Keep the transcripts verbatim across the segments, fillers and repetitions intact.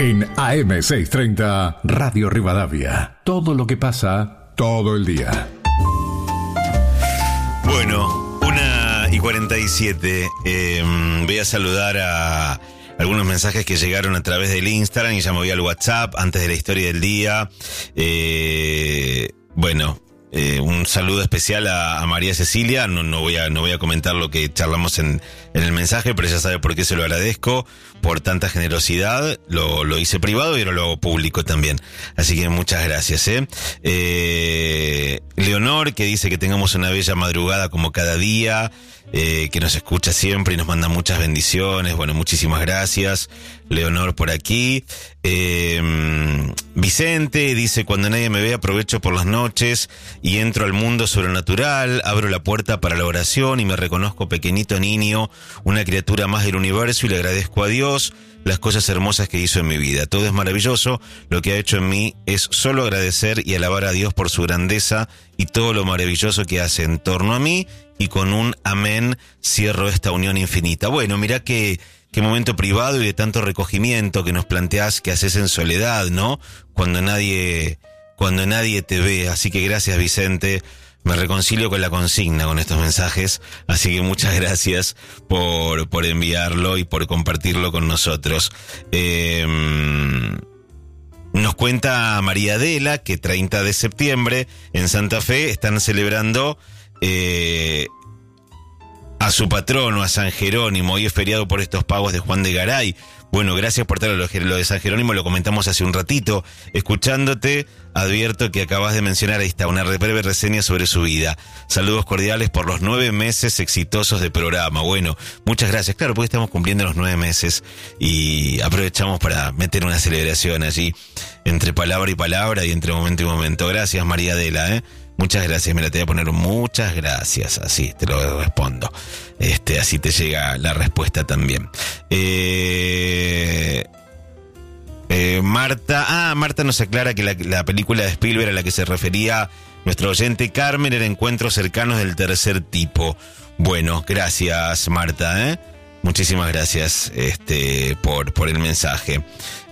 En A M seiscientos treinta, Radio Rivadavia. Todo lo que pasa, todo el día. Bueno, una y cuarenta y siete. Eh, voy a saludar a algunos mensajes que llegaron a través del Instagram y ya me voy al WhatsApp antes de la historia del día. Eh, bueno... Eh, un saludo especial a, a María Cecilia. No, no voy a, no voy a comentar lo que charlamos en, en el mensaje, pero ella sabe por qué se lo agradezco, por tanta generosidad. Lo, lo hice privado y ahora lo hago público también. Así que muchas gracias, eh. eh Leonor, que dice que tengamos una bella madrugada como cada día, eh, que nos escucha siempre y nos manda muchas bendiciones. Bueno, muchísimas gracias, Leonor, por aquí. Eh, Vicente dice: cuando nadie me ve, aprovecho por las noches y entro al mundo sobrenatural, abro la puerta para la oración y me reconozco pequeñito niño, una criatura más del universo, y le agradezco a Dios las cosas hermosas que hizo en mi vida. Todo es maravilloso, lo que ha hecho en mí es solo agradecer y alabar a Dios por su grandeza y todo lo maravilloso que hace en torno a mí, y con un amén cierro esta unión infinita. Bueno, mirá que qué momento privado y de tanto recogimiento que nos planteás que haces en soledad, ¿no? Cuando nadie, cuando nadie te ve. Así que gracias, Vicente. Me reconcilio con la consigna con estos mensajes, así que muchas gracias por, por enviarlo y por compartirlo con nosotros. Eh, nos cuenta María Adela que treinta de septiembre en Santa Fe están celebrando eh, a su patrono, a San Jerónimo. Hoy es feriado por estos pagos de Juan de Garay. Bueno, gracias por traer lo, lo de San Jerónimo, lo comentamos hace un ratito. Escuchándote, advierto que acabas de mencionar, ahí está, una breve reseña sobre su vida. Saludos cordiales por los nueve meses exitosos de programa. Bueno, muchas gracias. Claro, porque estamos cumpliendo los nueve meses y aprovechamos para meter una celebración allí, entre palabra y palabra y entre momento y momento. Gracias, María Adela, ¿eh? Muchas gracias, mira, te voy a poner muchas gracias, así te lo respondo. Este, así te llega la respuesta también. Eh, eh, Marta, ah, Marta nos aclara que la, la película de Spielberg a la que se refería nuestro oyente Carmen era Encuentros cercanos del tercer tipo. Bueno, gracias, Marta, ¿eh? Muchísimas gracias este, por, por el mensaje.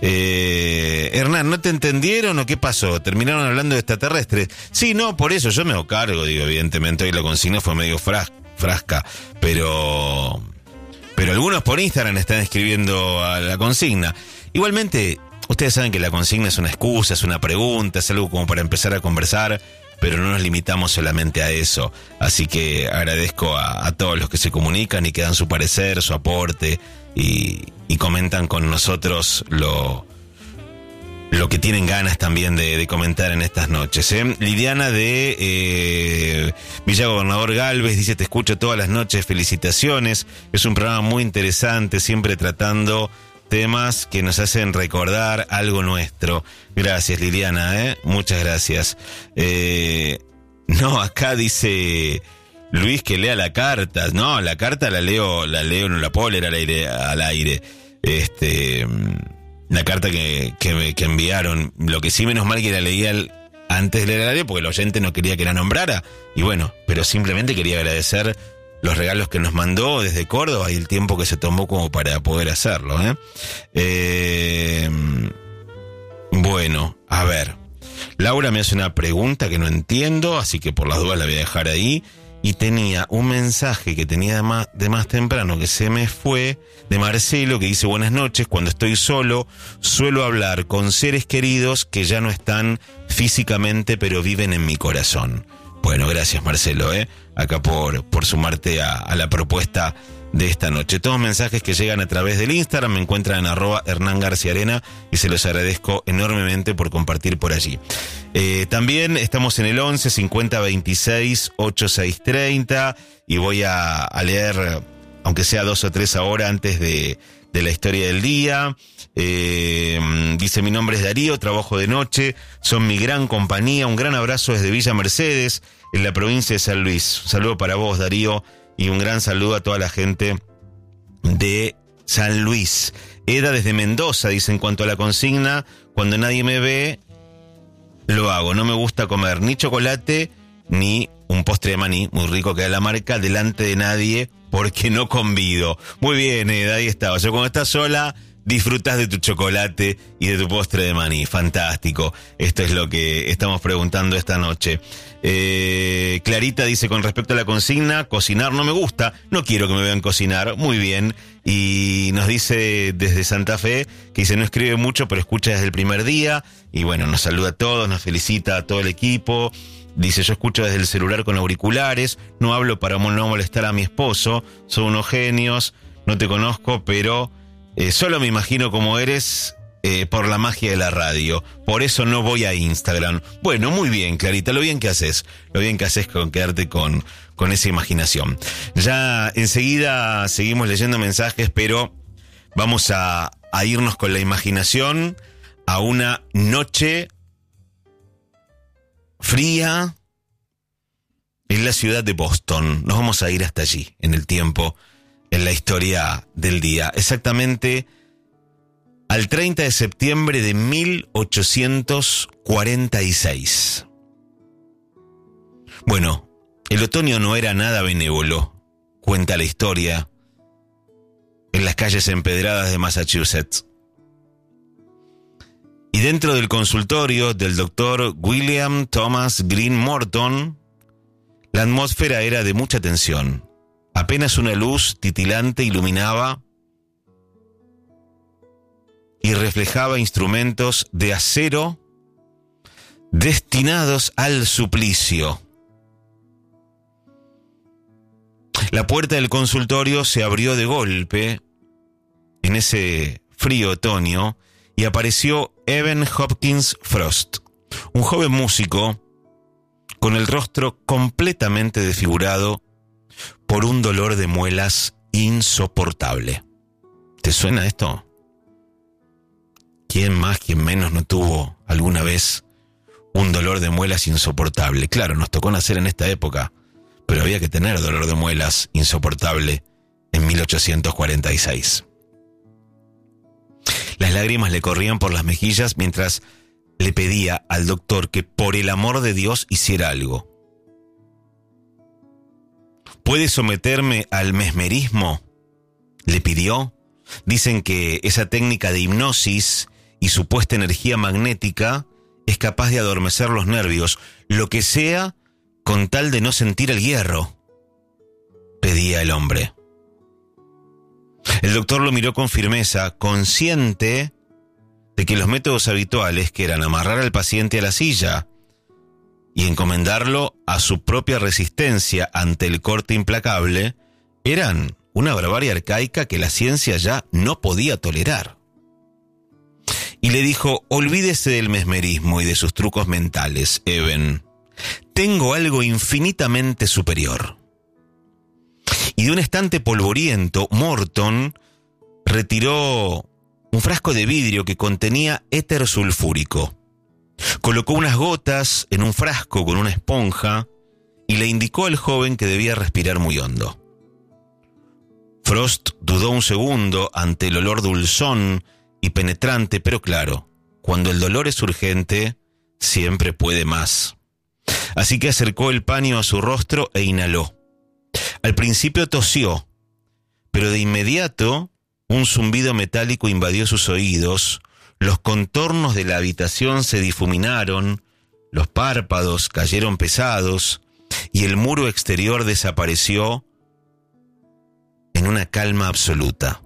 Eh, Hernán, ¿no te entendieron o qué pasó? ¿Terminaron hablando de extraterrestres? Sí, no, por eso yo me hago cargo, digo, evidentemente hoy la consigna fue medio fras, frasca, pero, pero algunos por Instagram están escribiendo a la consigna. Igualmente, ustedes saben que la consigna es una excusa, es una pregunta, es algo como para empezar a conversar, pero no nos limitamos solamente a eso. Así que agradezco a, a todos los que se comunican y que dan su parecer, su aporte y, y comentan con nosotros lo, lo que tienen ganas también de, de comentar en estas noches, ¿eh? Liliana de eh, Villa Gobernador Galvez dice: te escucho todas las noches, felicitaciones, es un programa muy interesante, siempre tratando temas que nos hacen recordar algo nuestro. Gracias, Liliana, ¿eh? Muchas gracias. Eh, no, acá dice Luis que lea la carta. No, la carta la leo, la leo, no la puedo leer al aire, al aire. Este, la carta que, que, me, que enviaron. Lo que sí, menos mal que la leía el, antes de leer al aire, porque el oyente no quería que la nombrara. Y bueno, pero simplemente quería agradecer los regalos que nos mandó desde Córdoba y el tiempo que se tomó como para poder hacerlo, ¿eh? Eh, bueno, a ver. Laura me hace una pregunta que no entiendo, así que por las dudas la voy a dejar ahí. Y tenía un mensaje que tenía de más, de más temprano que se me fue, de Marcelo, que dice: buenas noches, cuando estoy solo suelo hablar con seres queridos que ya no están físicamente pero viven en mi corazón. Bueno, gracias, Marcelo, ¿eh? Acá por, por sumarte a, a la propuesta de esta noche. Todos mensajes que llegan a través del Instagram me encuentran en arroba Hernán García Arena y se los agradezco enormemente por compartir por allí. Eh, también estamos en el once cincuenta veintiséis ochenta y seis treinta y voy a, a leer, aunque sea dos o tres ahora antes de, de la historia del día. Eh, dice: mi nombre es Darío, trabajo de noche, son mi gran compañía, un gran abrazo desde Villa Mercedes, en la provincia de San Luis. Un saludo para vos, Darío, y un gran saludo a toda la gente de San Luis. Eda desde Mendoza dice: en cuanto a la consigna, cuando nadie me ve, lo hago. No me gusta comer ni chocolate ni un postre de maní, muy rico que da la marca, delante de nadie porque no convido. Muy bien, Eda, ahí está. O sea, cuando estás sola, disfrutás de tu chocolate y de tu postre de maní. Fantástico. Esto es lo que estamos preguntando esta noche. Eh, Clarita dice, con respecto a la consigna, cocinar no me gusta, no quiero que me vean cocinar. Muy bien. Y nos dice desde Santa Fe, que dice, no escribe mucho, pero escucha desde el primer día. Y bueno, nos saluda a todos, nos felicita a todo el equipo. Dice, yo escucho desde el celular con auriculares, no hablo para no molestar a mi esposo, son unos genios, no te conozco, pero eh, solo me imagino cómo eres eh, por la magia de la radio, por eso no voy a Instagram. Bueno, muy bien, Clarita, lo bien que haces, lo bien que haces con quedarte con, con esa imaginación. Ya enseguida seguimos leyendo mensajes, pero vamos a, a irnos con la imaginación a una noche fría en la ciudad de Boston. Nos vamos a ir hasta allí, en el tiempo, en la historia del día. Exactamente al treinta de septiembre de mil ochocientos cuarenta y seis. Bueno, el otoño no era nada benévolo, cuenta la historia, en las calles empedradas de Massachusetts. Y dentro del consultorio del doctor William Thomas Green Morton, la atmósfera era de mucha tensión. Apenas una luz titilante iluminaba y reflejaba instrumentos de acero destinados al suplicio. La puerta del consultorio se abrió de golpe en ese frío otoño y apareció Evan Hopkins Frost, un joven músico con el rostro completamente desfigurado por un dolor de muelas insoportable. ¿Te suena esto? ¿Quién más, quién menos no tuvo alguna vez un dolor de muelas insoportable? Claro, nos tocó nacer en esta época, pero había que tener dolor de muelas insoportable en mil ochocientos cuarenta y seis. Las lágrimas le corrían por las mejillas mientras le pedía al doctor que por el amor de Dios hiciera algo. ¿Puede someterme al mesmerismo?, le pidió. Dicen que esa técnica de hipnosis y supuesta energía magnética es capaz de adormecer los nervios, lo que sea, con tal de no sentir el hierro, pedía el hombre. El doctor lo miró con firmeza, consciente de que los métodos habituales, que eran amarrar al paciente a la silla y encomendarlo a su propia resistencia ante el corte implacable, eran una barbarie arcaica que la ciencia ya no podía tolerar. Y le dijo, olvídese del mesmerismo y de sus trucos mentales, Evan. Tengo algo infinitamente superior. Y de un estante polvoriento, Morton retiró un frasco de vidrio que contenía éter sulfúrico. Colocó unas gotas en un frasco con una esponja y le indicó al joven que debía respirar muy hondo. Frost dudó un segundo ante el olor dulzón y penetrante, pero claro, cuando el dolor es urgente, siempre puede más. Así que acercó el paño a su rostro e inhaló. Al principio tosió, pero de inmediato un zumbido metálico invadió sus oídos, los contornos de la habitación se difuminaron, los párpados cayeron pesados y el muro exterior desapareció en una calma absoluta.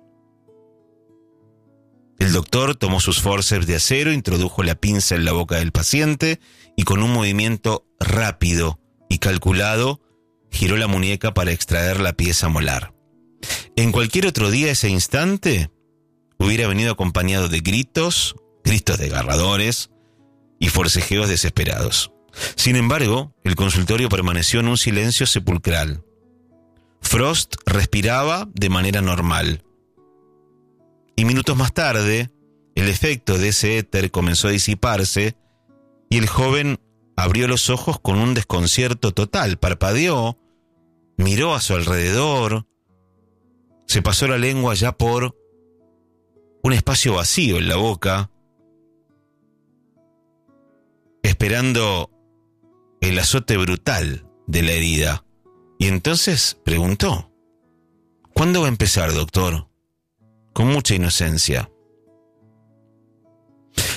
El doctor tomó sus forceps de acero, introdujo la pinza en la boca del paciente y con un movimiento rápido y calculado giró la muñeca para extraer la pieza molar. En cualquier otro día ese instante hubiera venido acompañado de gritos, gritos desgarradores y forcejeos desesperados. Sin embargo, el consultorio permaneció en un silencio sepulcral. Frost respiraba de manera normal. Y minutos más tarde, el efecto de ese éter comenzó a disiparse y el joven abrió los ojos con un desconcierto total. Parpadeó, miró a su alrededor, se pasó la lengua ya por un espacio vacío en la boca, esperando el azote brutal de la herida. Y entonces preguntó, ¿cuándo va a empezar, doctor? Con mucha inocencia.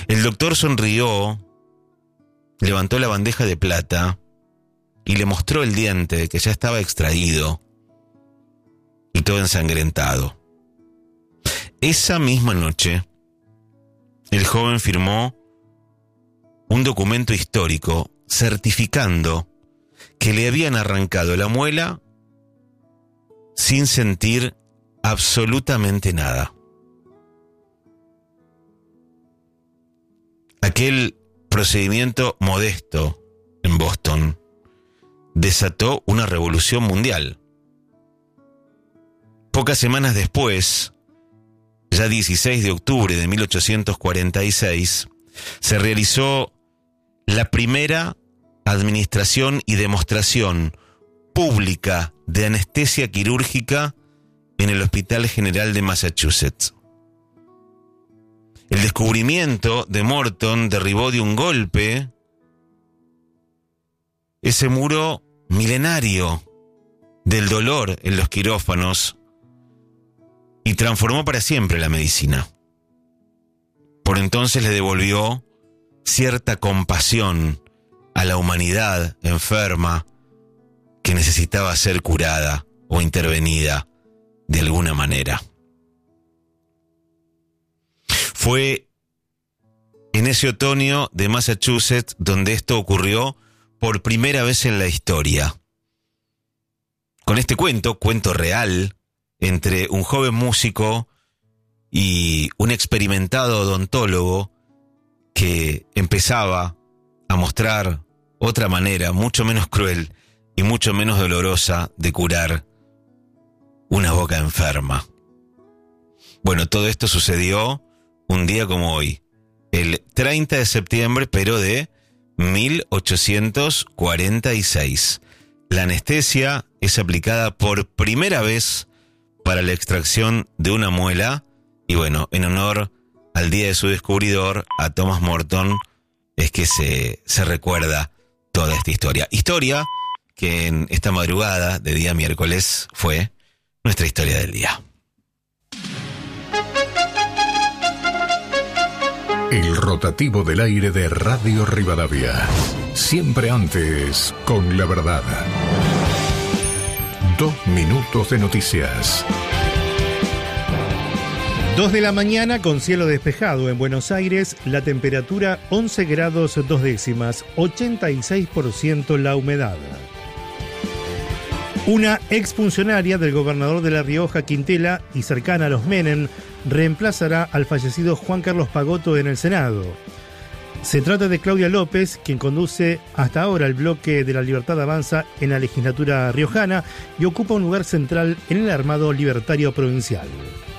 El doctor sonrió, levantó la bandeja de plata y le mostró el diente que ya estaba extraído y todo ensangrentado. Esa misma noche, el joven firmó un documento histórico certificando que le habían arrancado la muela sin sentir absolutamente nada. Aquel procedimiento modesto en Boston desató una revolución mundial. Pocas semanas después, ya dieciséis de octubre de mil ochocientos cuarenta y seis, se realizó la primera administración y demostración pública de anestesia quirúrgica en el Hospital General de Massachusetts. El descubrimiento de Morton derribó de un golpe ese muro milenario del dolor en los quirófanos y transformó para siempre la medicina. Por entonces le devolvió cierta compasión a la humanidad enferma que necesitaba ser curada o intervenida de alguna manera. Fue en ese otoño de Massachusetts donde esto ocurrió por primera vez en la historia. Con este cuento, cuento real, entre un joven músico y un experimentado odontólogo que empezaba a mostrar otra manera mucho menos cruel y mucho menos dolorosa de curar una boca enferma. Bueno, todo esto sucedió un día como hoy, el treinta de septiembre, pero de mil ochocientos cuarenta y seis. La anestesia es aplicada por primera vez para la extracción de una muela y bueno, en honor al día de su descubridor, a Thomas Morton, es que se, se recuerda toda esta historia. Historia que en esta madrugada de día miércoles fue nuestra historia del día. El rotativo del aire de Radio Rivadavia. Siempre antes con la verdad. Dos minutos de noticias. Dos de la mañana con cielo despejado en Buenos Aires, la temperatura once grados dos décimas, ochenta y seis por ciento la humedad. Una exfuncionaria del gobernador de La Rioja, Quintela, y cercana a los Menem, reemplazará al fallecido Juan Carlos Pagotto en el Senado. Se trata de Claudia López, quien conduce hasta ahora el bloque de La Libertad Avanza en la legislatura riojana y ocupa un lugar central en el armado libertario provincial.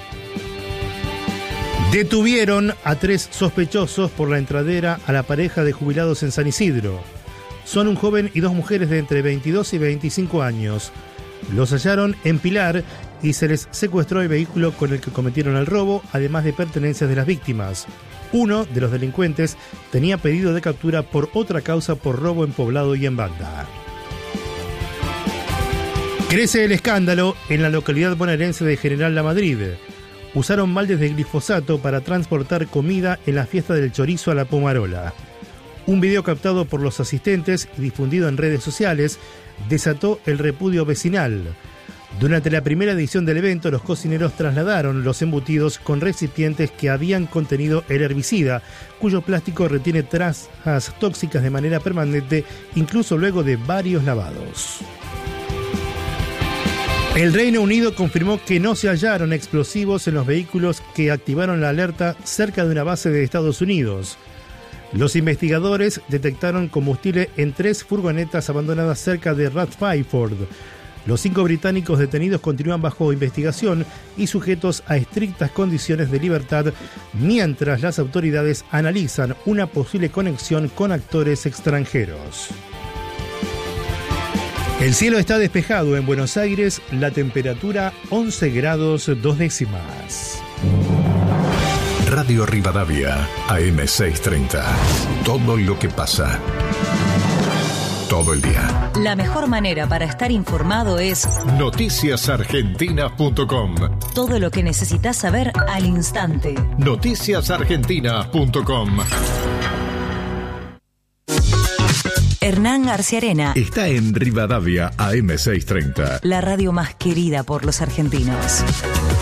Detuvieron a tres sospechosos por la entradera a la pareja de jubilados en San Isidro. Son un joven y dos mujeres de entre veintidós y veinticinco años. Los hallaron en Pilar y se les secuestró el vehículo con el que cometieron el robo, además de pertenencias de las víctimas. Uno de los delincuentes tenía pedido de captura por otra causa por robo en poblado y en banda. Crece el escándalo en la localidad bonaerense de General Lamadrid. Usaron baldes de glifosato para transportar comida en la fiesta del chorizo a la Pomarola. Un video captado por los asistentes y difundido en redes sociales desató el repudio vecinal. Durante la primera edición del evento, los cocineros trasladaron los embutidos con recipientes que habían contenido el herbicida, cuyo plástico retiene trazas tóxicas de manera permanente, incluso luego de varios lavados. El Reino Unido confirmó que no se hallaron explosivos en los vehículos que activaron la alerta cerca de una base de Estados Unidos. Los investigadores detectaron combustible en tres furgonetas abandonadas cerca de Radford. Los cinco británicos detenidos continúan bajo investigación y sujetos a estrictas condiciones de libertad, mientras las autoridades analizan una posible conexión con actores extranjeros. El cielo está despejado en Buenos Aires, la temperatura once grados dos décimas. Radio Rivadavia, A M seiscientos treinta. Todo lo que pasa. Todo todo el día. La mejor manera para estar informado es noticias argentinas punto com. Todo lo que necesitas saber al instante. noticias argentinas punto com. Hernán García Arena Está en Rivadavia A M seiscientos treinta. la radio más querida por los argentinos.